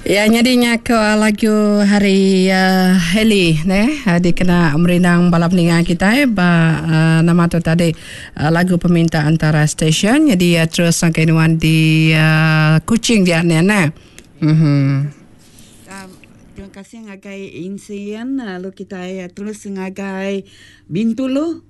Ya, nyadinya ke lagu hari Heli dikena merenang balap ningan kita nama tu tadi lagu peminta antara stesen. Jadi terus sampai nuan di Kuching dia ni Terima kasih ngagai insian lalu kita terus ngagai Bintulu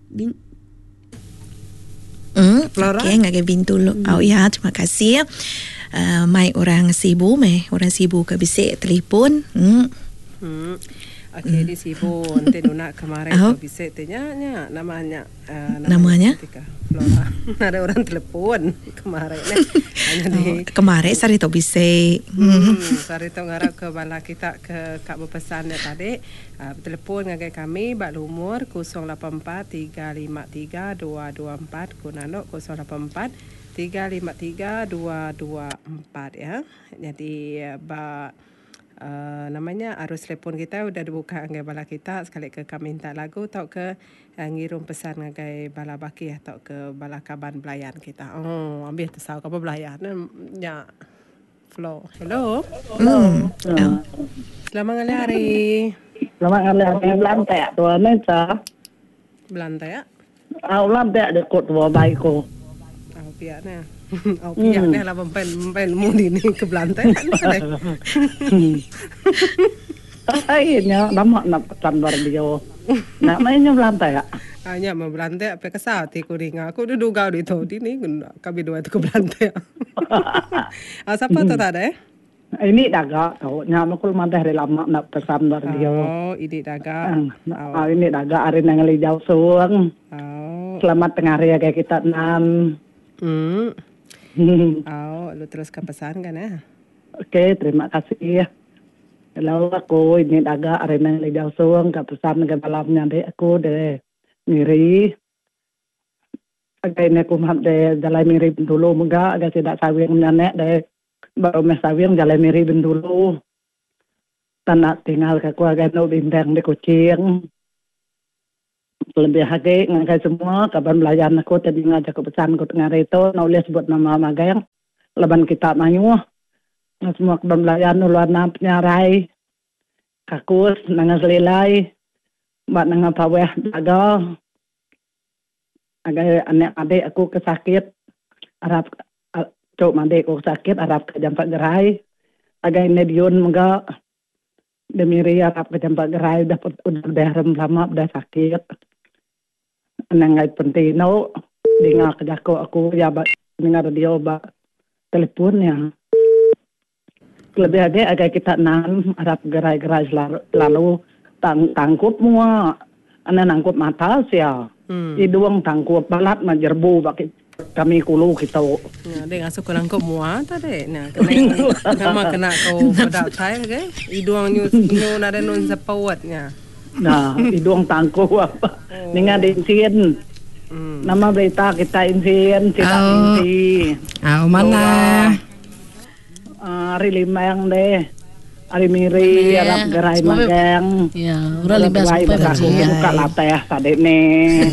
Flora. Okay, ngagai Bintulu. Oh ya, terima kasih. Mai orang sibuk ke bisik telefon. Okey, di sibuk nanti nak kemarin ke bisik tanya namanya Flora. Ada orang telefon kemarin kemarin sari to bisik. Sari to ngarap ke bala kita ke kak berpesan tadi. Telefon ngagai kami bak lumur 084 353 224 kunano 084 353-224 ya. Jadi namanya arus telefon kita udah dibuka ngai bala kita sekali ke kami minta lagu atau ke ngirim pesan ngai bala baki atau ke bala kaban belayan kita. Oh, ambil tahu apa belayan ya. Flo. Hello. Selamat hari. Selamat hari Belantai tua ni sah. Belantai ya? Belantai dekut tua baikku. Piaknya. Piaknya lah pemain mudi ni ke Belantai. Akhirnya nama nak pesan baru dia. Namanya Belantai ya? Hanya Belantai apa kesal ti kuring. Aku duduk kau di tu di ni kami dua tu ke Belantai. Siapa tu tadi? Ini daga tahu. Nyama kul mantah dari lama nak pesan baru dia. Oh, ini daga. Ini daga hari nangali jauh suang. Selamat tengah hari kayak kita enam. Lu terus ke pesan kan ya? Okey, terima kasih ya. Kalau aku ini agak arena lidah suang ke pesan ke malamnya deh aku deh miri. Agak ini aku mah deh jalan miri dulu enggak agak tidak sawing nenek deh baru mes sawing jalan miri dulu. Tanah tinggal ke aku agak no bintang di Kuching. Lebih hake ngagai semua kabar belayan aku tadi ngajak ke pesan ku tengah itu nulis buat nama magang leban kita mayu semua kabar belayan luar nap nyarai kakus nangas lelai mbak nanga paweh daga agak anak-adik aku kesakit harap cok mandi aku sakit harap ke jampak gerai agak ini diun enggak demiri harap ke jampak gerai udah rem lama udah sakit nangai pentino dengar kerjaku aku ya dengar radio teleponnya lebih ada agak kita nan harap gerai-gerai lalu tangkup semua anak nangkup mata sia hidung tangkup balat majerbu bagi kami kulu kita dia ngasuh kurang kau mua tadi nah kena kau pada saya ke hidung nyu ada nun sepawatnya. Nah, hidung tangkup apa? Ninga insin. Nama berita kita insin, tidak insin. Mana? Hari lima yang deh. Hari miri, harap gerai magang. Ya, udah libas buka latte ya tadi nih.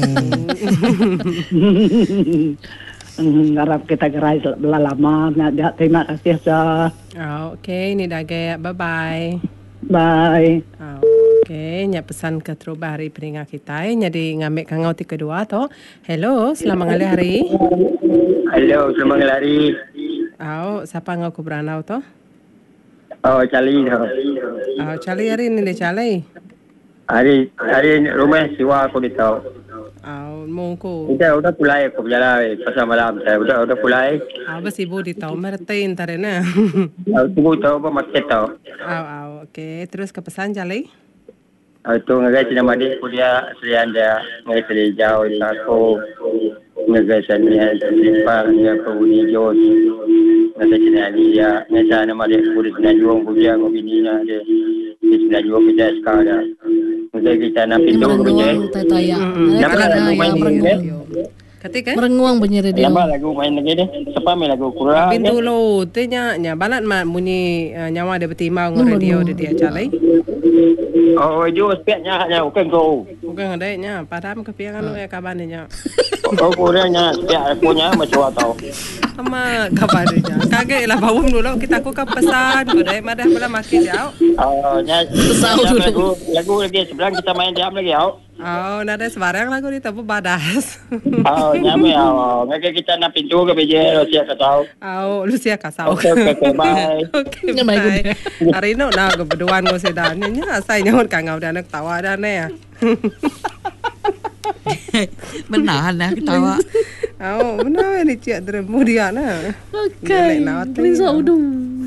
Harap kita gerai lama. Terima kasih sah. Okey, ini dah gaya. Bye. Bye. Okey, nya pesan ke teruba hari peningat kita. Jadi ngambil kangau ti kedua tu. Hello, selamat hari. Hello, selamat hari. Siapa ngau ku beranau tu? Charlie tu. Charlie hari ni dia Charlie. Hari rumah siwa aku di tahu. Mungku. Udah pulai aku berjalan pasal malam saya udah pulai. Bas ibu di tahu mertain tadi na. Ibu tahu apa market tahu. Okey, terus ke pesan Charlie. Itu ngagai cina madi kuliah serian dia ngagai seri jauh aku ngagai sana simpang dia penghuni jos ngagai cina dia ngagai sana madi kuliah cina juang kuliah ngobini na dia cina juang kita sekarang ngagai kita nak pintu kuliah nampak lagu main ketika merenguang benyeri dia nampak lagu main lagi deh siapa main lagu kurang pintu lo tanya balat mak bunyi nyawa dia bertimbang radio dia Charlie. Itu aspeknya hanya bukan kau. Bukan adanya, padam kepiangan lo ya kabarnya. Oh, kurangnya ya punya macam tau. Sama kabarnya. Kagak lah bawum dulu kita aku ke pesan kudai madah pula makin jauh. Lagu lagi sebelah kita main jam lagi Oh, nada sebarang lagu di tapu badas. Nyame ngagai kita na pintu ke bije Lucia ka tahu. Lucia ka tahu. Okay, bye. Okay, bye. Hari ini na kebeduan ko si Daniel nya asai nyaon ka ngau dan tawa dan ya. Menahan lah ketawa. Benar ni cik deremu dia na. Okay. Lisa udung.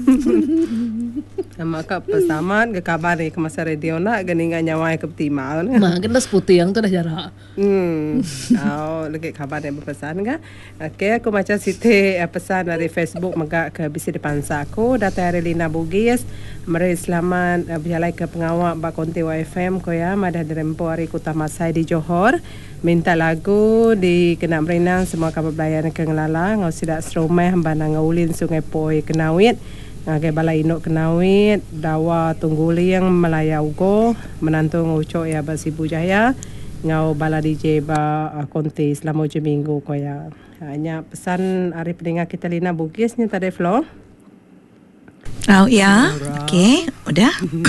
Maka pesaman ke kabar ke masa radio nak geningan nyawa ke petimal na. Mah gelas putih yang tu dah jarak. Lagi kabar yang berpesan kan. Okay, aku macam siti pesan dari Facebook maka ke bisi depan saku data dari Lina Bugis. Mari selamat berjalai ke pengawal Bakonti YFM ko ya madah dirempo hari Kota Masai di Johor. Minta lagu di kena merenang semua kapal belayan ke ngelala ngau sidak serumah hambana ngaulin Sungai Poi Kenawit. Ngagai balai induk Kenawit, dawa Tungguling, Melaya Ugo, menantu ngucok ya Basibu Jaya, ngau bala DJ ba Konti selama ujung minggu ko ya. Hanya pesan hari pendengar kita Lina Bugis ni tadi Flo. Oh ya, okey, udah.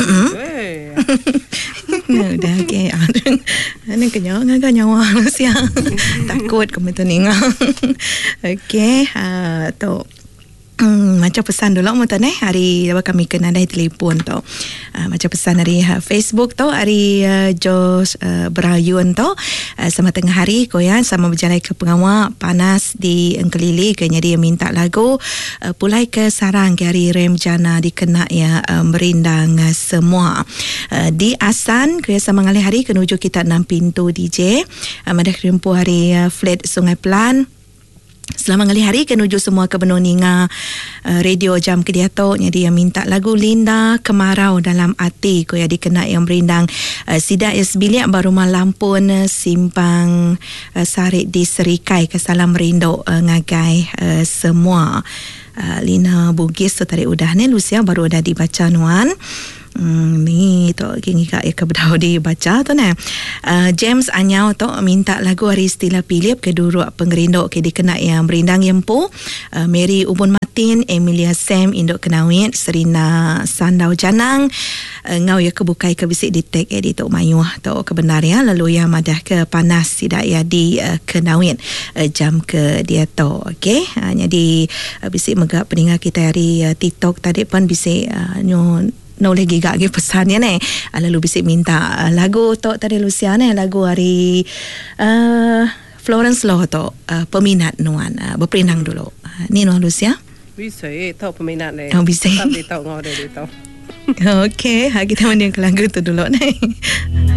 Udah okey. Ini kenyang agak nyawa siang. Takut kami tu ninga. Okey, tu. Macam pesan dulu mutan hari kami kena ada telefon tu. Macam pesan dari Facebook tu hari Jos Berayun tu sama tengah hari ko ya sama berjalan ke pengawal panas di Engkelili ke jadi minta lagu pulai ke sarang ke hari rem jana dikena ya merindang semua di Asan ke sama ngalih hari kenuju kita 6 pintu DJ madah krimpu hari flat Sungai Pelan. Selama ngali hari kenuju semua ke Benung Ninga radio jam kediatok jadi yang minta lagu Linda Kemarau dalam hati ko ya dikena yang berindang sida es bilik baru malampun simpang sarik di Serikai ke salam rindu ngagai semua Lina Bugis tu tadi udah ni Lucia baru ada dibaca nuan. Ni tu kini kak ke berdau dibaca tu nah. James Anyau tu minta lagu hari Stila Philip ke duru pengerindok ke dikena yang berindang yempu. Mary Ubun Martin, Emilia Sam Indok Kenawit, Serina Sandau Janang. Ngau ya kebukai ke bisik di tag di Tok Mayuh tu kebenar ya lalu ya madah ke panas tidak ya di Kenawit jam ke dia tu okey. Jadi bisik megak pendengar kita hari TikTok tadi pun bisik noleh gigak ge pesan ya ne lalu bisik minta lagu tok tadi Lucia ne lagu hari Florence Law tok peminat nuan berperinang dulu ni no Lucia bisa tahu peminat le bisa tapi tahu ngau dia tahu okey kita mending ke lagu tu dulu ne